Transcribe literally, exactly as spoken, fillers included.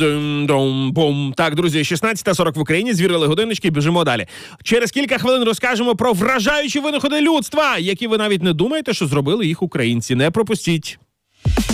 Дум-дум-бум. Так, друзі, шістнадцята сорок в Україні, звірили годиннички, біжимо далі. Через кілька хвилин розкажемо про вражаючі винаходи людства, які ви навіть не думаєте, що зробили їх українці. Не пропустіть.